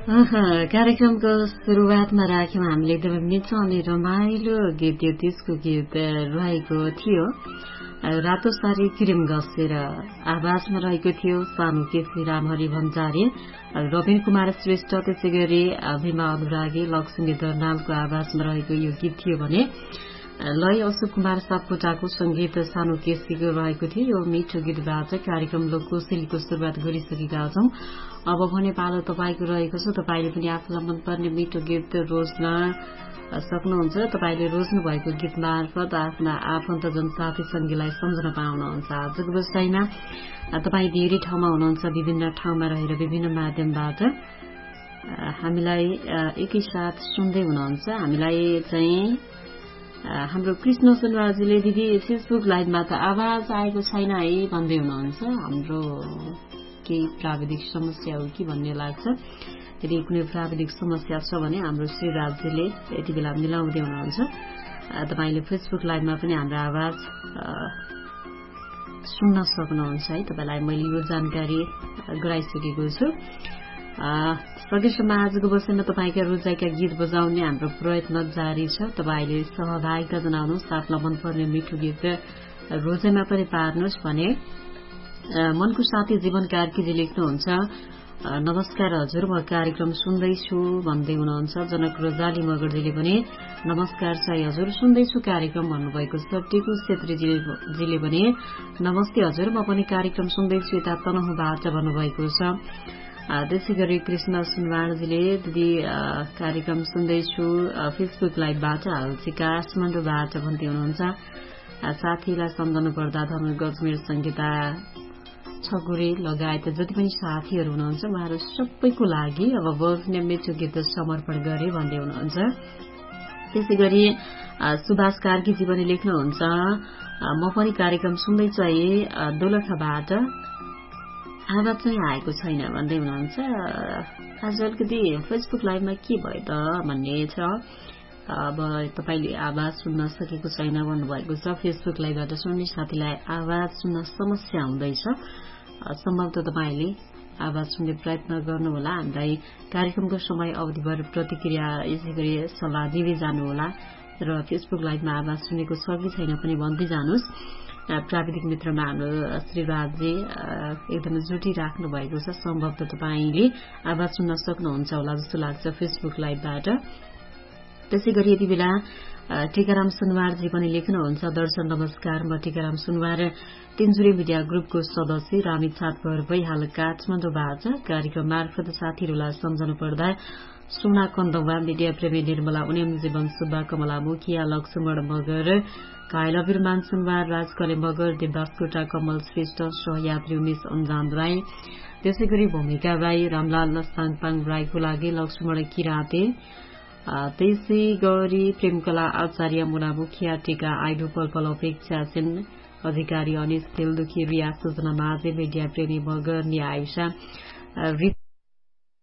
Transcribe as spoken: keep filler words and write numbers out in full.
कार्यक्रमको सुरुवातमा राख्यौं हामीले एकदमै मिठो अनि रमाइलो गीत यो त्यसको गीत रहेको थियो रातो सारी क्रिम घसेर आवाजमा रहेको थियो सानो केसी रामहरि भन्जारी रविन कुमार श्रेष्ठ त्यसै गरी भीमा अनुरागी लक्ष्मी दर्नालको आवाजमा रहेको यो गीत थियो भने लय अशोक कुमार सापकोटाको संगीत सानो केसीको रहेको थियो यो मिठो गीतबाट कार्यक्रम लोककोशेलीको शुरूआत गरिसकेका छौं। अब भने पालो तपाईको रहेको छ। तपाईले पनि आफूलाई मनपर्ने मिठो गीत रोज्न सक्नुहुन्छ। तपाईले रोज्नु भएको गीत मार्फत आफ्ना आफन्तजन साथी संगीलाई सम्झन पाउनुहुन्छ। आजको व्यवसायमा तपाई धेरै ठाउँमा हुनुहुन्छ, विभिन्न ठाउँमा रहेर विभिन्न माध्यमबाट हामीलाई एकैसाथ सुन्दै हुनुहुन्छ। हामीलाई चाहिँ हाम्रो कृष्ण सुनवारजीले दिदी फेसबुक लाइभमा त आवाज आएको छैन है भन्दै हुनुहुन्छ। हाम्रो केही प्राविधिक समस्या हो कि भन्ने लाग्छ। यदि कुनै प्राविधिक समस्या छ भने हाम्रो श्रीराजजीले यति बेला मिलाउँदै हुनुहुन्छ। तपाईले फेसबुक लाइभमा पनि हाम्रो आवाज सुन्न सक्नुहुन्छ है। तपाईलाई मैले यो जानकारी गराइसकेको छु। सकेसम्म आजको वर्षमा तपाईका रोजाइका गीत बजाउने हाम्रो प्रयत्न जारी छ। तपाईले सहभागिता जनाउनुहोस्, आफूलाई मनपर्ने मिठो गीत रोजाइमा पनि पार्नुहोस् भने मनको साथी जीवन कार्कीजी लेख्नुहुन्छ नमस्कार हजुर, म कार्यक्रम सुन्दैछु भन्दै हुनुहुन्छ। जनक रोजाली मगरजीले पनि नमस्कार साई हजुर, सुन्दैछु कार्यक्रम भन्नुभएको छ। टेकु छेत्रीजीले पनि नमस्ते हजुर, म पनि कार्यक्रम सुन्दैछु यता तनहुबाट भन्नुभएको छ। त्यसै गरी कृष्ण सुनवारजीले दिदी कार्यक्रम सुन्दैछु फेसबुक लाइभबाट हाल चाहिँ काठमाडौँबाट भन्दै हुनुहुन्छ। साथीलाई सम्झनु पर्दा धनु गजमेर संगीता छगुरे लगायत जति पनि साथीहरू हुनुहुन्छ उहाँहरू सबैको लागि अब बज्ने मिठो गीत समर्पण गरे भन्दै हुनुहुन्छ। त्यसै गरी सुभाष कार्कीजी पनि लेख्नुहुन्छ म पनि कार्यक्रम सुन्दैछु है दोलखाबाट, आवाज चाहिँ आएको छैन भन्दै हुनुहुन्छ। आज अलिकति फेसबुक लाइभमा के भयो त भन्ने छ। अब तपाईले आवाज सुन्न सकेको छैन भन्नुभएको छ। फेसबुक लाइभबाट सुन्ने साथीलाई आवाज सुन्न समस्या हुँदैछ। सम्भवतः तपाईले आवाज सुन्ने प्रयत्न गर्नुहोला। हामीलाई कार्यक्रमको समय अवधिभर प्रतिक्रिया यसै गरी सल्लाह दिँदै जानुहोला र फेसबुक लाइभमा आवाज सुनेको छ कि छैन पनि भन्दै जानुहोस्। प्राविधिक मित्रमा हाम्रो श्रीराजजी एकदमै जुटिराख्नु भएको छ। सम्भवतः तपाईले आवाज सुन्न सक्नुहुन्छ होला जस्तो लाग्छ फेसबुक लाइभबाट। त्यसै गरी यति बेला टीकाराम सुनवारजी पनि लेख्नुहुन्छ दर्शन नमस्कार, म टीकाराम सुनवार तिनजुरे मिडिया ग्रुपको सदस्य रामेछाप घर भई हाल काठमाडौँबाट कार्यक्रम मार्फत साथीहरूलाई सम्झनु पर्दा सुना कन्दवा मिडिया प्रेमी निर्मला उन्यम जीवन सुब्बा कमला मुखिया लक्ष्मण मगर कायलवीर मान सुनवार राजकले मगर देवदासकोटा कमल श्रेष्ठ सहयात्री उमेश अन्जान राई त्यसै गरी भूमिका राई रामलाल साङपाङ राईको लागि लक्ष्मण किराते त्यसै गरी प्रेमकला आचार्य मुना मुखिया टीका आइडु पलपल अपेक्षा सेन अधिकारी अनिश तेलदुखी रिया सूचना माझे मिडिया प्रेमी मगर नि आयुषा